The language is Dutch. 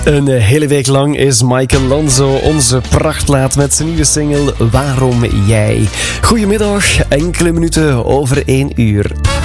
Een hele week lang is Michael Lanzo onze prachtlaat met zijn nieuwe single Waarom Jij. Goedemiddag, enkele minuten over 1 uur.